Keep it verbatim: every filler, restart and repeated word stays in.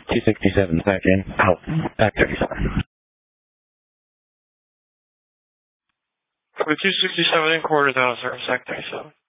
two sixty-seven, back in, out, back thirty-seven. For two sixty-seven in quarter thousand, Sac thirty-seven.